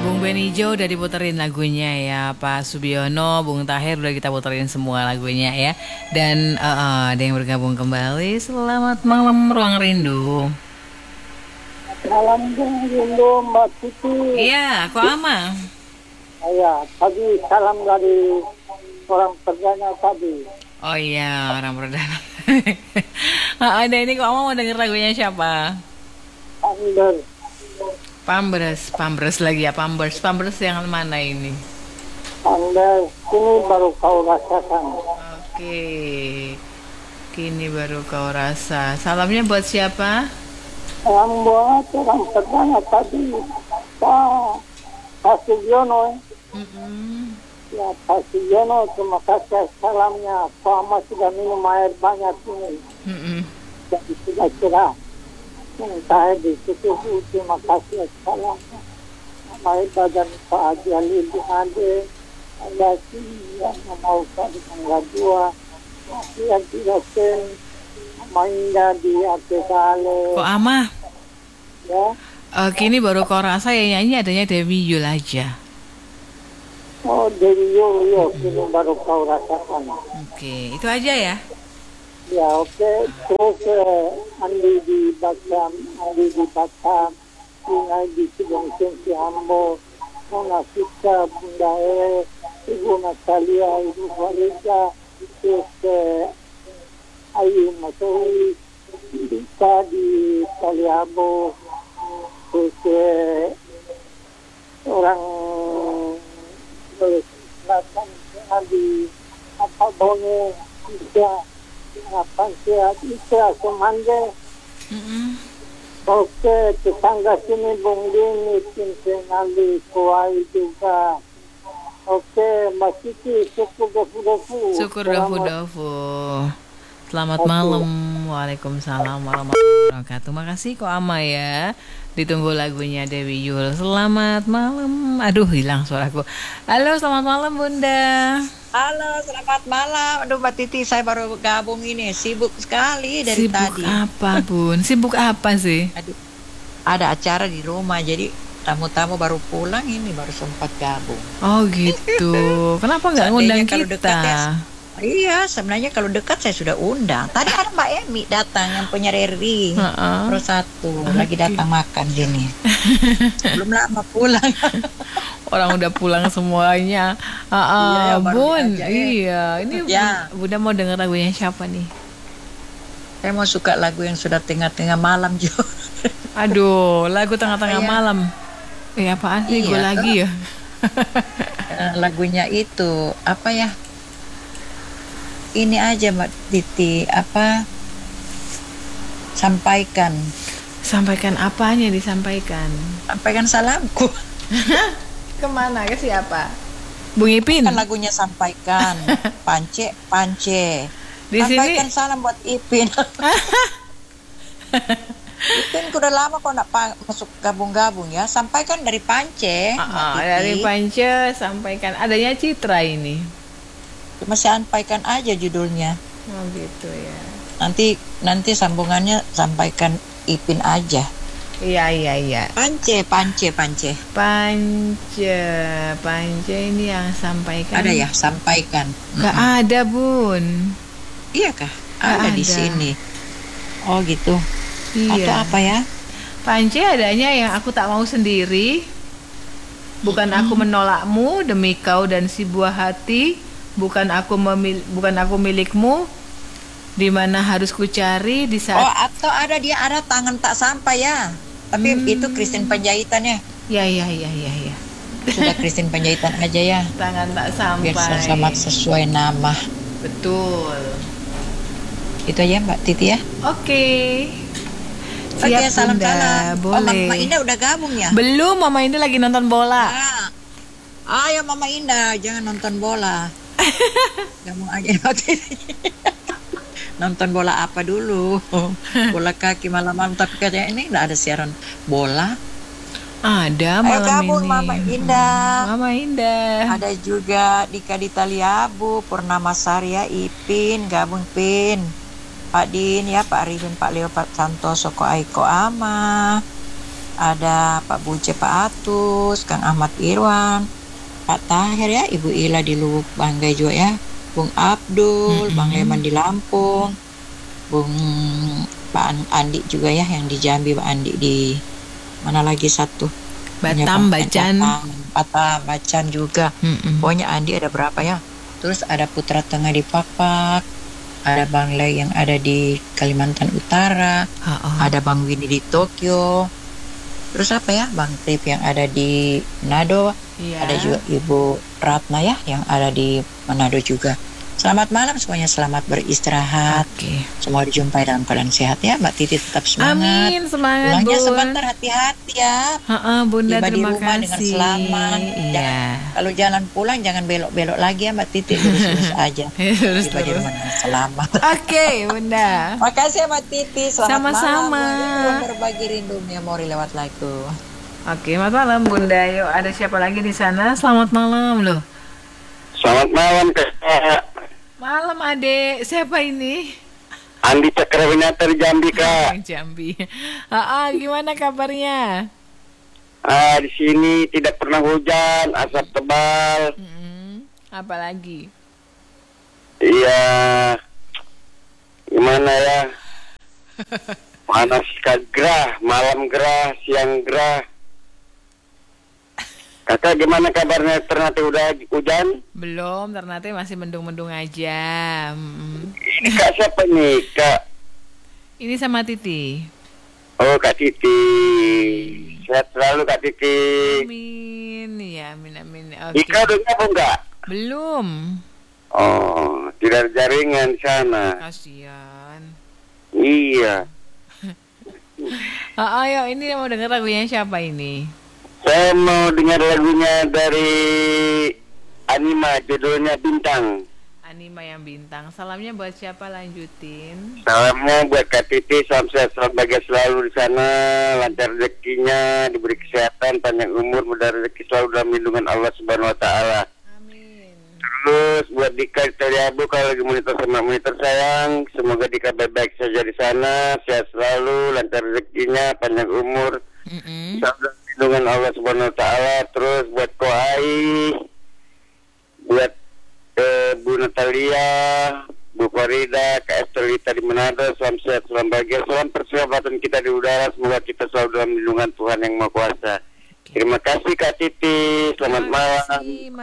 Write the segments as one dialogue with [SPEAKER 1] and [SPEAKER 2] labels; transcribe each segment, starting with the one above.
[SPEAKER 1] Bung Benijo udah diputerin lagunya ya, Pak Subiono, Bung Tahir udah kita puterin semua lagunya ya. Dan ada yang bergabung kembali. Selamat malam Ruang Rindu.
[SPEAKER 2] Malam Rindu Mbak Siti.
[SPEAKER 1] Iya, aku Ama.
[SPEAKER 2] Ya, tadi salam dari orang perdana tadi.
[SPEAKER 1] Oh iya, orang perdana. Ada ini kok Ama mau denger lagunya siapa?
[SPEAKER 2] Ander.
[SPEAKER 1] Pambres lagi ya, Pambers yang mana ini?
[SPEAKER 2] Ander, ini baru kau rasakan.
[SPEAKER 1] Oke, kini baru kau rasa. Salamnya buat siapa?
[SPEAKER 2] Yang buat orang perdana tadi, Pak Sugiono. Ya, Pak Sugiono, terima kasih salamnya. Pak Ama sudah minum air banyak ini. Jadi sudah cerah. Saya di situ, terima kasih salamnya. Baik badan Pak Haji Ali bin Ade, ada yang mau di tanggal 2, yang tidak mainnya di Atekale.
[SPEAKER 1] Kok Ama?
[SPEAKER 2] Ya.
[SPEAKER 1] Kini baru kau rasa ya nyanyi adanya Dewi Yul aja.
[SPEAKER 2] Oh, Dewi Yul, kini baru kau rasakan.
[SPEAKER 1] Oke, itu aja ya.
[SPEAKER 2] Ya, oke. Terus Andi di Batam, Sungai di Cibong Sensi Ambo, Mona Sita, Bunda Ibu Natalia, Ibu Farida, terus Ayu Masowi, Dika di Taliabo, terus orang Selatan di apa Bonge, apa sih itu Semangge. Oke, tetangga sini Bung Dini, Cincin Kuai juga. Oke, Mbak Siti, syukur dofu-dofu.
[SPEAKER 1] Syukur dofu-dofu. Selamat malam. Waalaikumsalam warahmatullahi wabarakatuh. Makasih kok Ama ya. Ditunggu lagunya Dewi Yul. Selamat malam. Aduh, hilang suaraku. Halo, selamat malam Bunda.
[SPEAKER 3] Halo, selamat malam. Aduh, Mbak Titi, saya baru gabung ini. Sibuk sekali dari tadi.
[SPEAKER 1] Sibuk apa, Bun? Sibuk apa sih?
[SPEAKER 3] Aduh, ada acara di rumah, jadi tamu-tamu baru pulang ini, baru sempat gabung.
[SPEAKER 1] Oh gitu. Kenapa nggak ngundang kita?
[SPEAKER 3] Iya, sebenarnya kalau dekat saya sudah undang. Tadi ada Mbak Emi datang yang punya Reri. Pro satu lagi datang makan sini. Belum lama pulang.
[SPEAKER 1] Orang udah pulang semuanya.
[SPEAKER 3] Iya,
[SPEAKER 1] Bun,
[SPEAKER 3] aja,
[SPEAKER 1] iya. Ini
[SPEAKER 3] ya.
[SPEAKER 1] Bunda mau denger lagunya siapa nih?
[SPEAKER 3] Saya mau suka lagu yang sudah tengah-tengah malam juga.
[SPEAKER 1] Aduh, lagu tengah-tengah malam. Apaan sih gue lagi ya?
[SPEAKER 3] Lagunya itu apa ya? Ini aja Mbak Titi, apa? Sampaikan
[SPEAKER 1] Apanya disampaikan?
[SPEAKER 3] Sampaikan salamku.
[SPEAKER 1] Kemana? Ke siapa? Bung Ipin?
[SPEAKER 3] Kan lagunya Sampaikan. Pance.
[SPEAKER 1] Di
[SPEAKER 3] sampaikan
[SPEAKER 1] sini?
[SPEAKER 3] salam buat Ipin. Ipin udah lama kok nak masuk gabung-gabung ya. Sampaikan dari Pance.
[SPEAKER 1] Dari Pance, sampaikan. Adanya Citra ini.
[SPEAKER 3] Cuma sampaikan aja judulnya.
[SPEAKER 1] Oh gitu ya.
[SPEAKER 3] Nanti sambungannya sampaikan Ipin aja.
[SPEAKER 1] Iya.
[SPEAKER 3] Pance.
[SPEAKER 1] Pance ini yang sampaikan.
[SPEAKER 3] Ada ya, sampaikan.
[SPEAKER 1] Gak ada, Bun.
[SPEAKER 3] Iya kah? Ada di sini. Oh gitu.
[SPEAKER 1] Iya.
[SPEAKER 3] Atau apa ya?
[SPEAKER 1] Pance adanya yang aku tak mau sendiri. Bukan aku menolakmu demi kau dan si buah hati. Bukan aku milikmu, di mana harus ku cari di saat.
[SPEAKER 3] Oh, atau dia ada tangan tak sampai ya. Tapi itu Christine Panjaitan ya.
[SPEAKER 1] Ya.
[SPEAKER 3] Sudah Christine Panjaitan aja ya.
[SPEAKER 1] Tangan tak sampai.
[SPEAKER 3] Biar sama sesuai nama.
[SPEAKER 1] Betul.
[SPEAKER 3] Itu aja Mbak Titi ya.
[SPEAKER 1] Oke.
[SPEAKER 3] Siap salam.
[SPEAKER 1] Boleh.
[SPEAKER 3] Oh, Mama Indah udah gabung ya?
[SPEAKER 1] Belum, Mama Indah lagi nonton bola.
[SPEAKER 3] Ayo Mama Indah, jangan nonton bola. Gabung aja nonton bola apa dulu? Bola kaki malam-malam, tapi katanya ini nggak ada siaran bola.
[SPEAKER 1] Ada
[SPEAKER 3] Ayo
[SPEAKER 1] malam
[SPEAKER 3] gabung
[SPEAKER 1] ini.
[SPEAKER 3] Mama Indah. Ada juga Dika di Taliabu, Purnama Sarya, Ipin, gabung Pin. Pak Din ya, Pak Arifin, Pak Leo, Pak Santoso, Ko Aiko Ama. ada Pak Buce, Pak Atus, Kang Ahmad Irwan, Pak Tahir ya, Ibu Ila di Lubuk Banggai juga ya, Bung Abdul, Bang Leman di Lampung, Bung Pak Andi juga ya yang di Jambi, Pak Andi di mana lagi satu?
[SPEAKER 1] Batam, Bacan.
[SPEAKER 3] Batam, Bacan juga. Pokoknya Andi ada berapa ya? Terus ada Putra Tengah di Papak, ada Bang Lei yang ada di Kalimantan Utara, ada Bang Winnie di Tokyo. Terus apa ya? Bang Trip yang ada di Manado, ada juga Ibu Ratna ya yang ada di Manado juga. Selamat malam semuanya, selamat beristirahat. Semua dijumpai dalam keadaan sehat ya, Mbak Titi tetap semangat.
[SPEAKER 1] Amin, semangat
[SPEAKER 3] pulangnya
[SPEAKER 1] Bun.
[SPEAKER 3] sebentar, hati-hati ya.
[SPEAKER 1] Bunda,
[SPEAKER 3] tiba di
[SPEAKER 1] terima
[SPEAKER 3] rumah
[SPEAKER 1] kasih
[SPEAKER 3] dengan selamat.
[SPEAKER 1] Iya.
[SPEAKER 3] Kalau jalan pulang jangan belok-belok lagi ya Mbak Titi, lurus-lurus aja. Tiba di rumah dengan selamat.
[SPEAKER 1] Oke, Bunda.
[SPEAKER 3] Makasih ya Mbak Titi, selamat
[SPEAKER 1] Sama-sama.
[SPEAKER 3] malam. Berbagi rindu memori lewat lagu.
[SPEAKER 1] Oke, selamat malam Bunda. Yuk, ada siapa lagi di sana? Selamat malam loh.
[SPEAKER 4] Selamat malam Kak.
[SPEAKER 1] Malam Adek. Siapa ini?
[SPEAKER 4] Andi Cakrawinata di Jambi Kak.
[SPEAKER 1] Jambi. Gimana kabarnya?
[SPEAKER 4] Di sini tidak pernah hujan, asap tebal.
[SPEAKER 1] Apalagi?
[SPEAKER 4] Iya. Gimana ya? Panas gerah, malam gerah, siang gerah. Kakak gimana kabarnya? Ternyata udah hujan?
[SPEAKER 1] Belum, ternyata masih mendung-mendung aja.
[SPEAKER 4] Ini Kak siapa nih Kak?
[SPEAKER 1] Ini sama Titi.
[SPEAKER 4] Oh Kak Titi. Sehat selalu Kak Titi.
[SPEAKER 1] Amin, ya amin. Oke.
[SPEAKER 4] Ika udah nyambung nggak?
[SPEAKER 1] Belum.
[SPEAKER 4] Oh, tidak ada jaringan di sana.
[SPEAKER 1] Kasian.
[SPEAKER 4] Iya.
[SPEAKER 1] Ayo, ini mau denger lagunya siapa ini?
[SPEAKER 4] Saya mau dengar lagunya dari Anima, judulnya Bintang.
[SPEAKER 1] Anima yang bintang. Salamnya buat siapa? Lanjutin.
[SPEAKER 4] Salamnya buat Kak Titi, salam sehat, selamat bahagia selalu di sana, lancar rezekinya, diberi kesehatan, panjang umur, mudah rezeki selalu dalam lindungan Allah Subhanahu Wa Taala.
[SPEAKER 1] Amin.
[SPEAKER 4] Terus buat Dika di Taliabu, kalau lagi monitor sama monitor sayang, semoga Dika baik-baik saja di sana, sehat selalu, lancar rezekinya, panjang umur, selalu dengan Allah Subhanahu Wa Taala. Terus buat Koai, buat Bu Natalia, Bu Farida, Kak Estelita di Manado, salam sehat, salam bahagia, salam persahabatan kita di udara, semoga kita selalu dalam lindungan Tuhan yang Maha Kuasa. Terima kasih Kak Titi, selamat malam.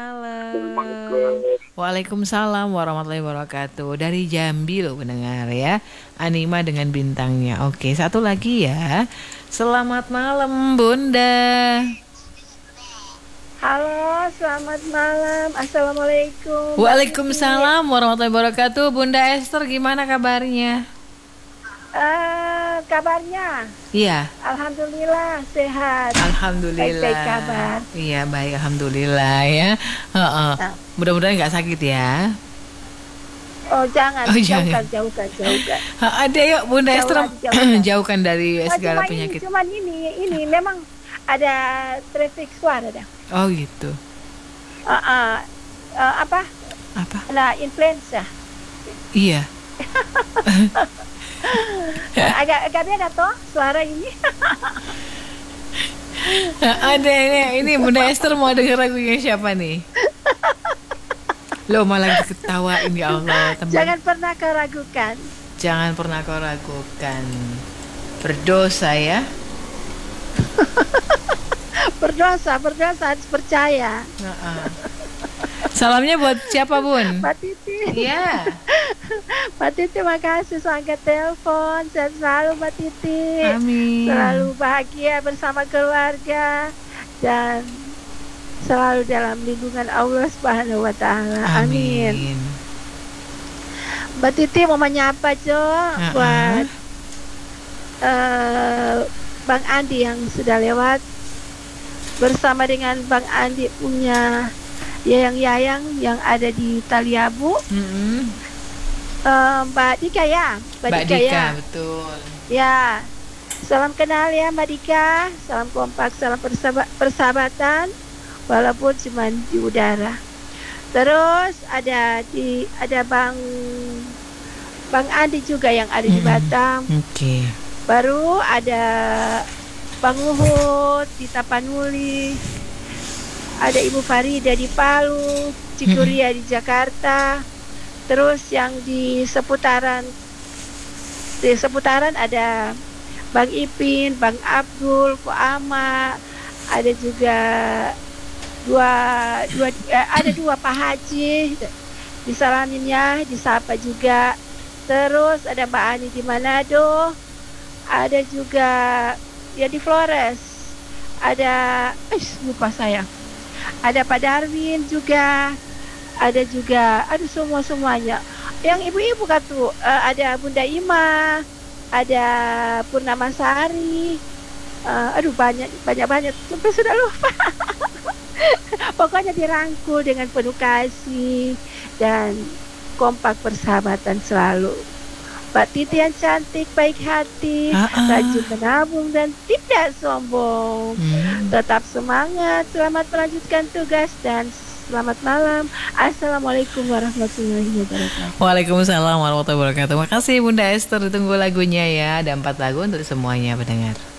[SPEAKER 1] Waalaikumsalam warahmatullahi wabarakatuh. Dari Jambi loh pendengar ya, Anima dengan bintangnya. Oke, satu lagi ya. Selamat malam Bunda.
[SPEAKER 5] Halo, selamat malam. Assalamualaikum.
[SPEAKER 1] Waalaikumsalam warahmatullahi wabarakatuh. Bunda Esther, gimana kabarnya?
[SPEAKER 5] Kabarnya?
[SPEAKER 1] Iya.
[SPEAKER 5] Alhamdulillah sehat.
[SPEAKER 1] Alhamdulillah.
[SPEAKER 5] Baik kabar.
[SPEAKER 1] Iya baik, alhamdulillah ya. Mudah-mudahan nggak sakit ya.
[SPEAKER 5] Oh jangan,
[SPEAKER 1] jangan.
[SPEAKER 5] jauhkan.
[SPEAKER 1] Ada yuk Bunda Esther, jauhkan dari segala penyakit.
[SPEAKER 5] Cuman ini memang ada traffic suara dah.
[SPEAKER 1] Oh gitu.
[SPEAKER 5] Apa? Lah influenza.
[SPEAKER 1] Iya.
[SPEAKER 5] agak beda toh suara ini.
[SPEAKER 1] Ada ini Bunda Esther mau denger lagunya siapa nih? Lo malah ketawain ya Allah teman.
[SPEAKER 5] Jangan pernah kau ragukan.
[SPEAKER 1] Jangan pernah kau ragukan. Berdosa ya.
[SPEAKER 5] Berdosa harus percaya.
[SPEAKER 1] Salamnya buat siapa Bun?
[SPEAKER 5] Mbak Titi.
[SPEAKER 1] Iya.
[SPEAKER 5] Mbak Titi makasih angkat telepon. Sehat selalu Mbak Titi.
[SPEAKER 1] Amin.
[SPEAKER 5] Selalu bahagia bersama keluarga dan selalu dalam lindungan Allah Subhanahu Wa Taala. Amin. Mbak Titi mau menyapa buat Bang Andi yang sudah lewat, bersama dengan Bang Andi punya Yayang yang ada di Taliabu. Mbak Dika ya,
[SPEAKER 1] Mbak Dika, betul.
[SPEAKER 5] Ya, salam kenal ya Mbak Dika, salam kompak, salam persahabatan, walaupun cuma di udara. Terus ada Bang Andi juga yang ada di Batam.
[SPEAKER 1] Oke.
[SPEAKER 5] Baru ada Bang Uhud di Tapanuli, ada Ibu Farida di Palu, Cikuria di Jakarta. Terus yang di seputaran ada Bang Ipin, Bang Abdul, Ko Ama, ada juga dua Pak Haji, disalamin ya, disapa juga. Terus ada Mbak Ani di Manado, ada juga ya di Flores, ada lupa saya, ada Pak Darwin juga, ada juga, semuanya. Yang ibu-ibu kan tuh, ada Bunda Ima, ada Purnama Sari, banyak sampai sudah lupa. Pokoknya dirangkul dengan penuh kasih dan kompak persahabatan selalu. Mbak Titi yang cantik, baik hati, rajin menabung dan tidak sombong. Tetap semangat, selamat melanjutkan tugas dan selamat malam. Assalamualaikum warahmatullahi wabarakatuh.
[SPEAKER 1] Waalaikumsalam warahmatullahi wabarakatuh. Makasih Bunda Esther, ditunggu lagunya ya. Ada 4 lagu untuk semuanya pendengar.